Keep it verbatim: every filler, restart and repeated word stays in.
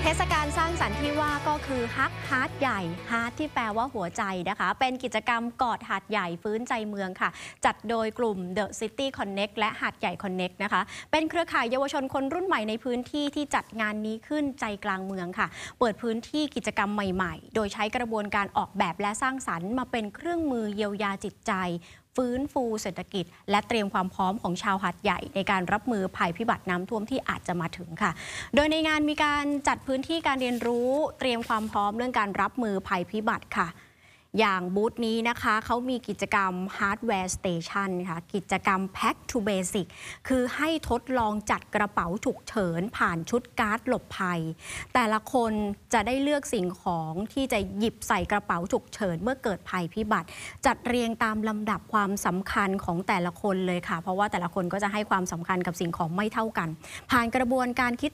ศกาลสร้างสรรค์ที่ว่าก็คือฮักฮาร์ดใหญ่ฮาร์ดที่แปลว่าหัวใจนะคะเป็นกิจกรรมกอดหาดใหญ่ฟื้นใจเมืองค่ะจัดโดยกลุ่ม The City Connect และหาดใหญ่ Connect นะคะเป็นเครือข่ายเยาวชนคนรุ่นใหม่ในพื้นที่ที่จัดงานนี้ขึ้นใจกลางเมืองค่ะเปิดพื้นที่กิจกรรมใหม่ๆโดยใช้กระบวนการออกแบบและสร้างสรรค์มาเป็นเครื่องมือเยียวยาจิตใจฟื้นฟูเศรษฐกิจและเตรียมความพร้อมของชาวหาดใหญ่ในการรับมือภัยพิบัติน้ำท่วมที่อาจจะมาถึงค่ะโดยในงานมีการจัดพื้นที่การเรียนรู้เตรียมความพร้อมเรื่องการรับมือภัยพิบัติค่ะอย่างบูธนี้นะคะเขามีกิจกรรม Hardware Station ค่ะกิจกรรม Pack to Basic คือให้ทดลองจัดกระเป๋าฉุกเฉินผ่านชุดการ์ดหลบภัยแต่ละคนจะได้เลือกสิ่งของที่จะหยิบใส่กระเป๋าฉุกเฉินเมื่อเกิดภัยพิบัติจัดเรียงตามลำดับความสำคัญของแต่ละคนเลยค่ะเพราะว่าแต่ละคนก็จะให้ความสำคัญกับสิ่งของไม่เท่ากันผ่านกระบวนการคิด